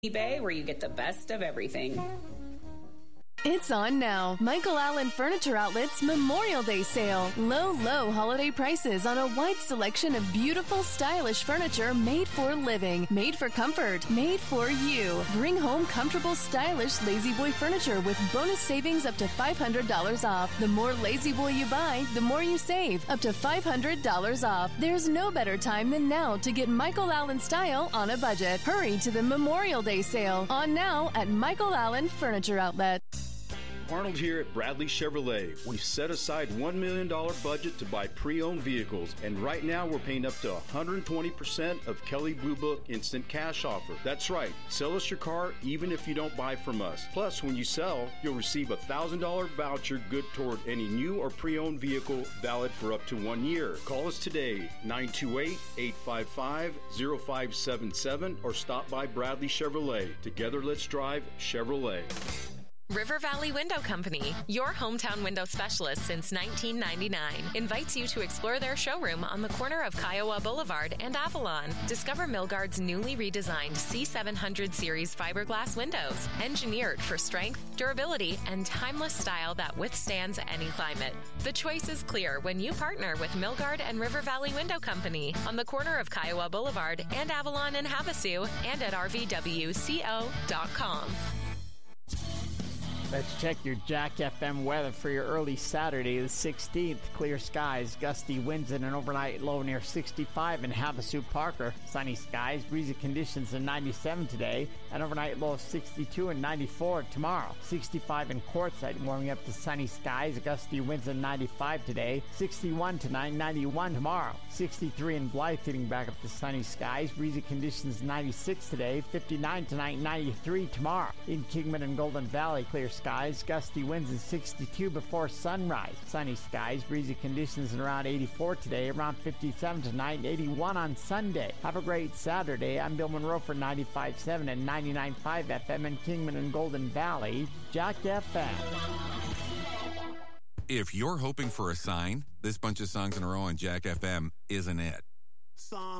eBay, where you get the best of everything. It's on now. Michael Allen Furniture Outlet's Memorial Day sale. Low holiday prices on a wide selection of beautiful, stylish furniture made for living, made for comfort, made for you. Bring home comfortable, stylish Lazy Boy furniture with bonus savings up to $500 off. The more Lazy Boy you buy, the more you save. Up to $500 off. There's no better time than now to get Michael Allen style on a budget. Hurry to the Memorial Day sale. On now at Michael Allen Furniture Outlet. Arnold here at Bradley Chevrolet. We've set aside $1 million budget to buy pre-owned vehicles, and right now we're paying up to 120% of Kelley Blue Book Instant Cash offer. That's right. Sell us your car even if you don't buy from us. Plus, when you sell, you'll receive a $1,000 voucher good toward any new or pre-owned vehicle valid for up to 1 year. Call us today, 928-855-0577, or stop by Bradley Chevrolet. Together, let's drive Chevrolet. River Valley Window Company, your hometown window specialist since 1999, invites you to explore their showroom on the corner of Kiowa Boulevard and Avalon. Discover Milgard's newly redesigned C700 series fiberglass windows, engineered for strength, durability, and timeless style that withstands any climate. The choice is clear when you partner with Milgard and River Valley Window Company on the corner of Kiowa Boulevard and Avalon in Havasu, and at rvwco.com. Let's check your Jack FM weather for your early Saturday, the 16th. Clear skies, gusty winds, and an overnight low near 65 in Havasu Parker. Sunny skies, breezy conditions in 97 today, an overnight low of 62 and 94 tomorrow. 65 in Quartzsite, warming up to sunny skies, gusty winds in 95 today. 61 tonight, 91 tomorrow. 63 in Blythe, getting back up to sunny skies, breezy conditions 96 today. 59 tonight, 93 tomorrow. In Kingman and Golden Valley, clear skies, gusty winds in 62 before sunrise. Sunny skies, breezy conditions in around 84 today, around 57 tonight, and 81 on Sunday. Have a great Saturday. I'm Bill Monroe for 95.7 and 99.5 FM in Kingman and Golden Valley. Jack FM. If you're hoping for a sign, this bunch of songs in a row on Jack FM isn't it.